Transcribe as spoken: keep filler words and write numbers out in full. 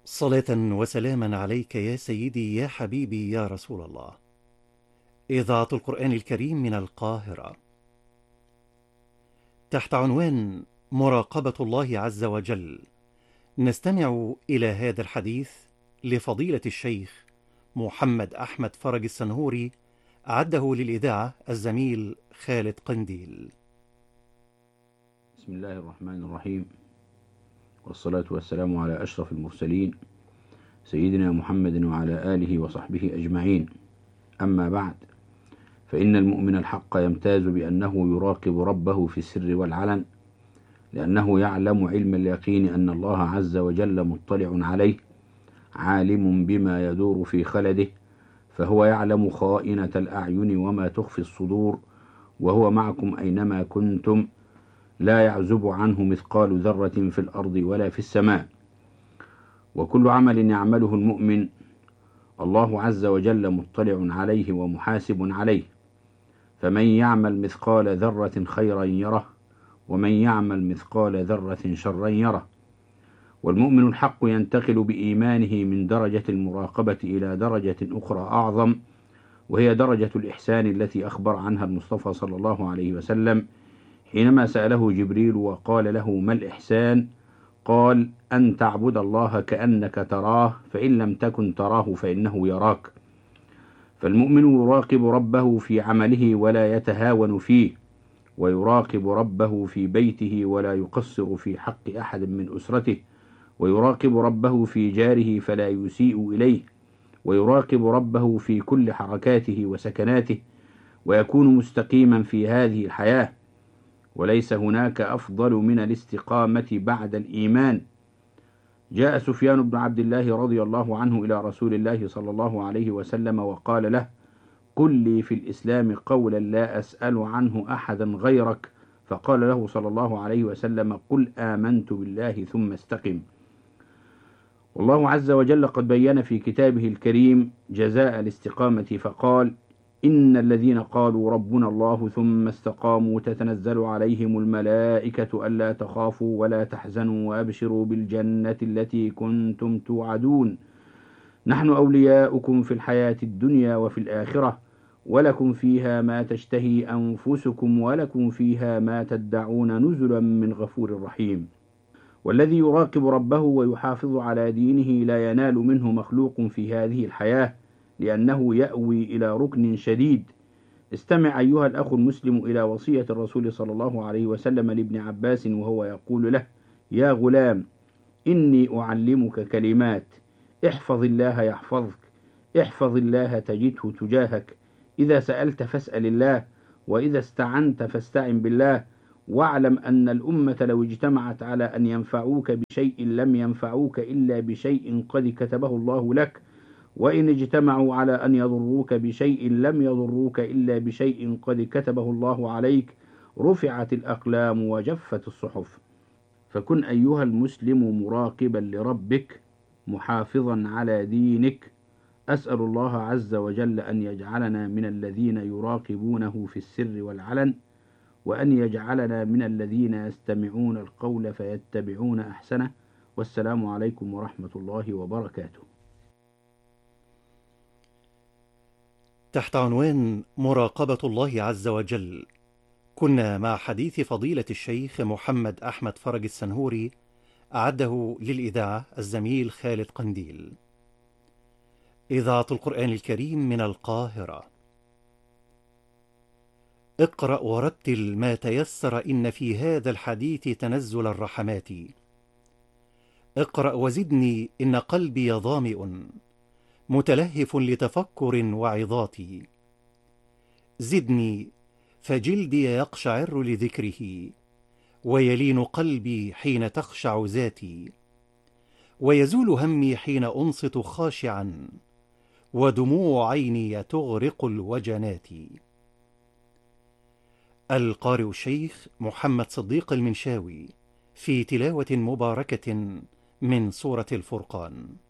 صلاة وسلاما عليك يا سيدي يا حبيبي يا رسول الله. إذاعة القرآن الكريم من القاهرة، تحت عنوان مراقبة الله عز وجل، نستمع إلى هذا الحديث لفضيلة الشيخ محمد أحمد فرج السنهوري، أعده للإذاعة الزميل خالد قنديل. بسم الله الرحمن الرحيم، والصلاة والسلام على أشرف المرسلين سيدنا محمد وعلى آله وصحبه أجمعين. أما بعد، فإن المؤمن الحق يمتاز بأنه يراقب ربه في السر والعلن، لأنه يعلم علم اليقين أن الله عز وجل مطلع عليه، عالم بما يدور في خلده، فهو يعلم خائنة الأعين وما تخفي الصدور، وهو معكم أينما كنتم، لا يعزب عنه مثقال ذرة في الأرض ولا في السماء. وكل عمل يعمله المؤمن الله عز وجل مطلع عليه ومحاسب عليه، فمن يعمل مثقال ذرة خيرا يره، ومن يعمل مثقال ذرة شرا يره. والمؤمن الحق ينتقل بإيمانه من درجة المراقبة إلى درجة أخرى أعظم، وهي درجة الإحسان التي أخبر عنها المصطفى صلى الله عليه وسلم حينما سأله جبريل وقال له: ما الإحسان؟ قال: أن تعبد الله كأنك تراه، فإن لم تكن تراه فإنه يراك. فالمؤمن يراقب ربه في عمله ولا يتهاون فيه، ويراقب ربه في بيته ولا يقصر في حق أحد من أسرته، ويراقب ربه في جاره فلا يسيء إليه، ويراقب ربه في كل حركاته وسكناته، ويكون مستقيما في هذه الحياة. وليس هناك أفضل من الاستقامة بعد الإيمان. جاء سفيان بن عبد الله رضي الله عنه إلى رسول الله صلى الله عليه وسلم وقال له: قل لي في الإسلام قولا لا أسأل عنه أحدا غيرك. فقال له صلى الله عليه وسلم: قل آمنت بالله ثم استقم. والله عز وجل قد بين في كتابه الكريم جزاء الاستقامة فقال: إن الذين قالوا ربنا الله ثم استقاموا تتنزل عليهم الملائكة ألا تخافوا ولا تحزنوا وأبشروا بالجنة التي كنتم توعدون، نحن أولياؤكم في الحياة الدنيا وفي الآخرة، ولكم فيها ما تشتهي أنفسكم ولكم فيها ما تدعون، نزلا من غفور رحيم. والذي يراقب ربه ويحافظ على دينه لا ينال منه مخلوق في هذه الحياة، لأنه يأوي إلى ركن شديد. استمع أيها الأخ المسلم إلى وصية الرسول صلى الله عليه وسلم لابن عباس وهو يقول له: يا غلام، إني أعلمك كلمات، احفظ الله يحفظك، احفظ الله تجده تجاهك، إذا سألت فاسأل الله، وإذا استعنت فاستعن بالله، واعلم أن الأمة لو اجتمعت على أن ينفعوك بشيء لم ينفعوك إلا بشيء قد كتبه الله لك، وإن اجتمعوا على أن يضروك بشيء لم يضروك إلا بشيء قد كتبه الله عليك، رفعت الأقلام وجفت الصحف. فكن أيها المسلم مراقبا لربك، محافظا على دينك. أسأل الله عز وجل أن يجعلنا من الذين يراقبونه في السر والعلن، وأن يجعلنا من الذين يستمعون القول فيتبعون أحسنه. والسلام عليكم ورحمة الله وبركاته. تحت عنوان مراقبة الله عز وجل، كنا مع حديث فضيلة الشيخ محمد أحمد فرج السنهوري، أعده للإذاعة الزميل خالد قنديل. إذاعة القرآن الكريم من القاهرة. اقرأ ورتل ما تيسر، إن في هذا الحديث تنزل الرحمات. اقرأ وزدني، إن قلبي ظامئ متلهف لتفكر وعظات. زدني فجلدي يقشعر لذكره، ويلين قلبي حين تخشع ذاتي، ويزول همي حين أنصت خاشعا، ودموع عيني تغرق الوجنات. القارئ الشيخ محمد صديق المنشاوي في تلاوة مباركة من سورة الفرقان.